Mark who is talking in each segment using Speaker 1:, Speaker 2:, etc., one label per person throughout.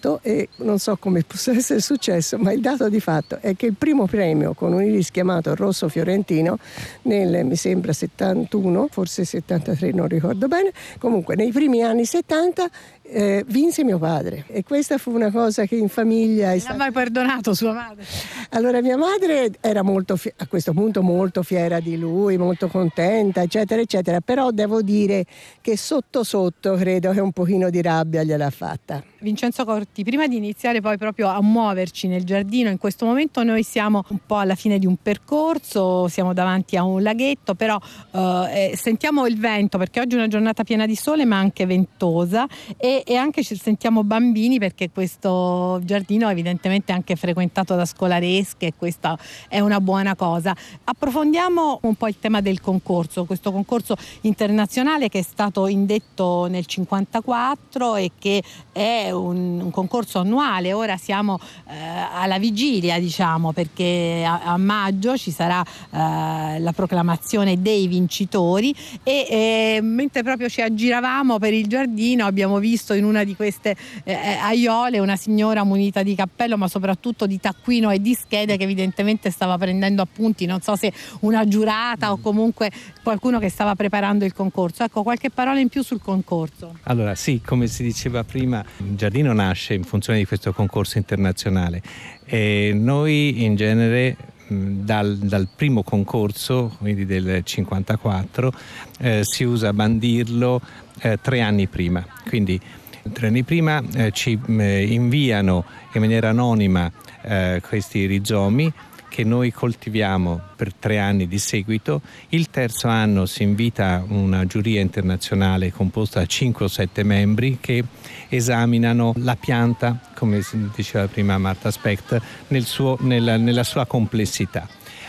Speaker 1: fatto, e non so come possa essere successo, ma il dato di fatto è che il primo premio con un iris chiamato Rosso Fiorentino nel, mi sembra 71, forse 73, non ricordo bene, comunque nei primi anni 70 vinse mio padre, e questa fu una cosa che in famiglia
Speaker 2: non ha mai perdonato sua madre.
Speaker 1: Allora mia madre era a questo punto molto fiera di lui, molto contenta, eccetera eccetera, però devo dire che sotto sotto credo che un pochino di rabbia gliel'ha fatta.
Speaker 2: Vincenzo Corti, prima di iniziare poi proprio a muoverci nel giardino, in questo momento noi siamo un po' alla fine di un percorso, siamo davanti a un laghetto, però sentiamo il vento, perché oggi è una giornata piena di sole ma anche ventosa, e anche ci sentiamo bambini, perché questo giardino è evidentemente anche frequentato da scolaresche, e questa è una buona cosa. Approfondiamo un po' il tema del concorso, questo concorso internazionale che è stato indetto nel 1954 e che è un concorso annuale. Ora siamo alla vigilia, diciamo, perché a maggio ci sarà la proclamazione dei vincitori, e mentre proprio ci aggiravamo per il giardino abbiamo visto in una di queste aiole una signora munita di cappello, ma soprattutto di taccuino e di schede, che evidentemente stava prendendo appunti, non so se una giurata o comunque qualcuno che stava preparando il concorso. Ecco, qualche parola in più sul concorso.
Speaker 3: Allora sì, come si diceva prima, il giardino nasce in funzione di questo concorso internazionale, e noi in genere dal primo concorso, quindi del 54, si usa bandirlo 3 anni prima. Quindi 3 anni prima ci inviano in maniera anonima questi rizomi che noi coltiviamo per 3 anni di seguito. Il terzo anno si invita una giuria internazionale composta da 5 o 7 membri che esaminano la pianta, come diceva prima Marta Specht, nella sua complessità.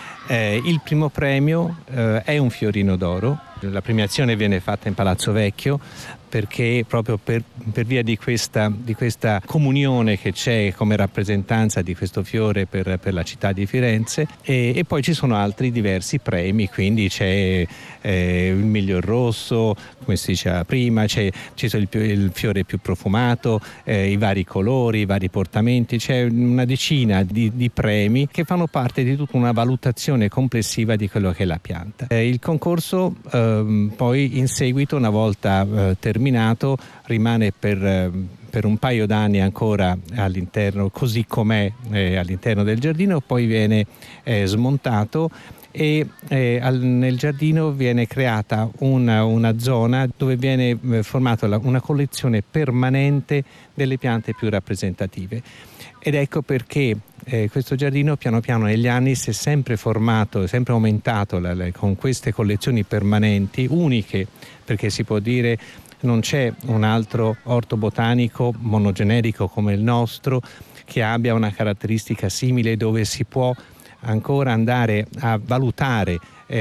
Speaker 3: Il primo premio è un fiorino d'oro. La premiazione viene fatta in Palazzo Vecchio, perché proprio per via di questa comunione che c'è come rappresentanza di questo fiore per la città di Firenze, e poi ci sono altri diversi premi, quindi c'è il miglior rosso, come si diceva prima, ci sono il fiore più profumato, i vari colori, i vari portamenti, c'è una decina di premi che fanno parte di tutta una valutazione complessiva di quello che è la pianta. Il concorso poi in seguito, una volta terminato, rimane per un paio d'anni ancora all'interno, così com'è all'interno del giardino, poi viene smontato, e nel giardino viene creata una zona dove viene formata una collezione permanente delle piante più rappresentative. Ed ecco perché questo giardino piano piano negli anni si è sempre formato, sempre aumentato con queste collezioni permanenti, uniche, perché si può dire non c'è un altro orto botanico monogenerico come il nostro che abbia una caratteristica simile, dove si può ancora andare a valutare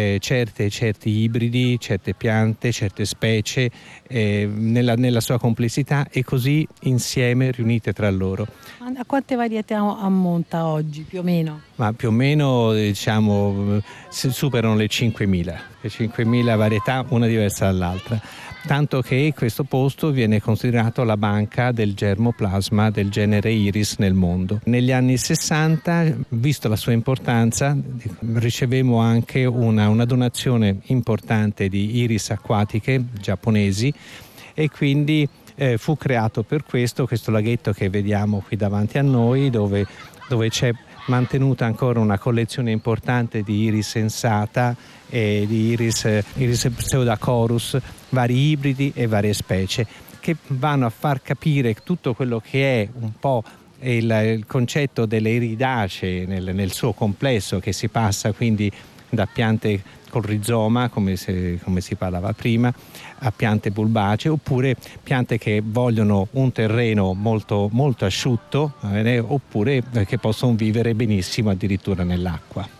Speaker 3: certi ibridi, certe piante, certe specie nella sua complessità, e così insieme riunite tra loro.
Speaker 2: A quante varietà ammonta oggi, più o meno?
Speaker 3: Ma più o meno, diciamo, superano le 5.000 varietà, una diversa dall'altra. Tanto che questo posto viene considerato la banca del germoplasma del genere Iris nel mondo. Negli anni 60, visto la sua importanza, ricevemmo anche una donazione importante di iris acquatiche giapponesi, e quindi fu creato per questo laghetto che vediamo qui davanti a noi, dove c'è mantenuta ancora una collezione importante di iris sensata e di iris pseudacorus, vari ibridi e varie specie, che vanno a far capire tutto quello che è un po' il concetto delle iridacee nel suo complesso, che si passa quindi da piante col rizoma, come si parlava prima, a piante bulbacee, oppure piante che vogliono un terreno molto, molto asciutto, oppure che possono vivere benissimo addirittura nell'acqua.